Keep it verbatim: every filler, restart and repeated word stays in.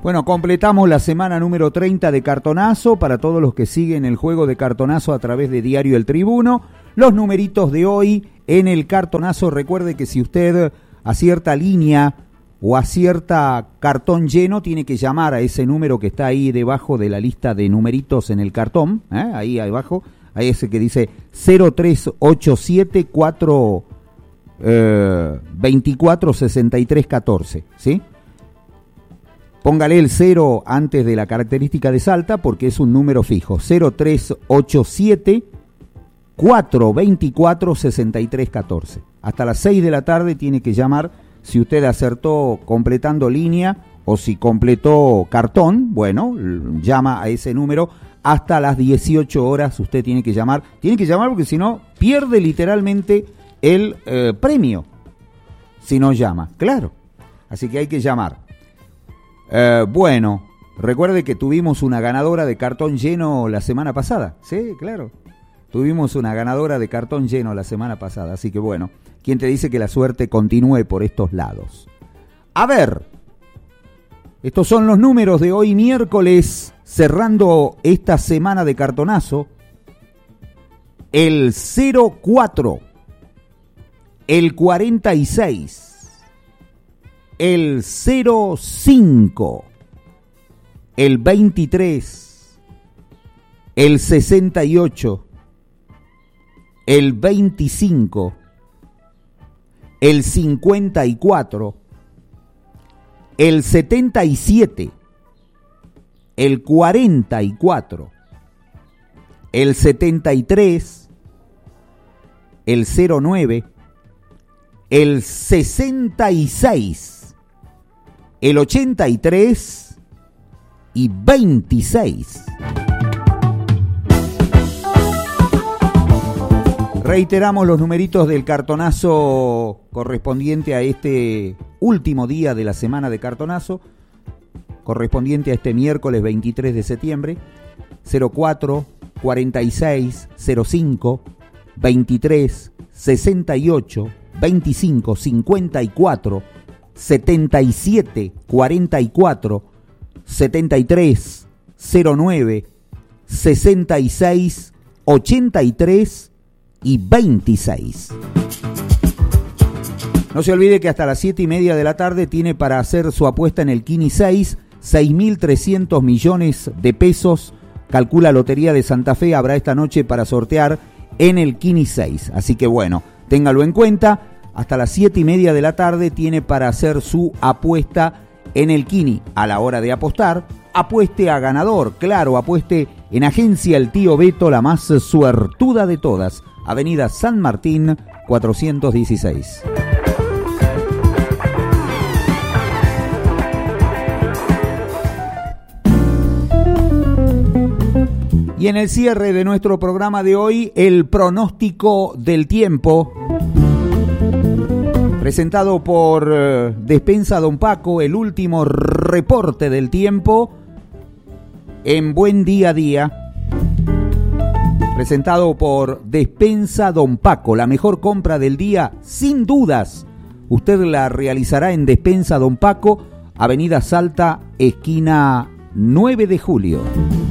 Bueno, completamos la semana número treinta de Cartonazo para todos los que siguen el juego de Cartonazo a través de Diario El Tribuno. Los numeritos de hoy en el Cartonazo, recuerde que si usted acierta línea o acierta cartón lleno, tiene que llamar a ese número que está ahí debajo de la lista de numeritos en el cartón, ¿eh? ahí abajo, ahí ese que dice cero tres ocho siete cuatro veinticuatro sesenta y tres catorce, ¿sí? Póngale el cero antes de la característica de Salta porque es un número fijo. cero tres ocho siete cuatro veinticuatro sesenta y tres catorce. Hasta las seis de la tarde tiene que llamar si usted acertó completando línea o si completó cartón. Bueno, llama a ese número. Hasta las dieciocho horas usted tiene que llamar. Tiene que llamar porque si no pierde literalmente el eh, premio. Si no llama, claro. Así que hay que llamar. Eh, bueno, recuerde que tuvimos una ganadora de cartón lleno la semana pasada. Sí, claro. Tuvimos una ganadora de cartón lleno la semana pasada. Así que bueno, ¿quién te dice que la suerte continúe por estos lados? A ver, estos son los números de hoy miércoles, cerrando esta semana de Cartonazo. El cero cuatro, el cuarenta y seis. El cero cinco, el veintitrés, el sesenta y ocho, el veinticinco, el cincuenta y cuatro, el setenta y siete, el cuarenta y cuatro, el setenta y tres, el cero nueve, el sesenta y seis, el ochenta y tres y veintiséis. Reiteramos los numeritos del cartonazo correspondiente a este último día de la semana de Cartonazo, correspondiente a este miércoles veintitrés de septiembre. Cero cuatro, cuarenta y seis, cero cinco, veintitrés, sesenta y ocho, veinticinco, cincuenta y cuatro, setenta y siete, cuarenta y cuatro, setenta y tres, cero nueve, sesenta y seis, ochenta y tres y veintiséis. No se olvide que hasta las siete y media de la tarde tiene para hacer su apuesta en el Kini seis, seis mil trescientos millones de pesos. Calcula Lotería de Santa Fe, habrá esta noche para sortear en el Kini seis. Así que bueno, téngalo en cuenta. Hasta las siete y media de la tarde tiene para hacer su apuesta en el Kini. A la hora de apostar, apueste a ganador. Claro, apueste en Agencia El Tío Beto, la más suertuda de todas. Avenida San Martín, cuatrocientos dieciséis. Y en el cierre de nuestro programa de hoy, el pronóstico del tiempo. Presentado por uh, Despensa Don Paco, el último reporte del tiempo en Buen Día a Día. Presentado por Despensa Don Paco, la mejor compra del día, sin dudas. Usted la realizará en Despensa Don Paco, Avenida Salta, esquina nueve de julio.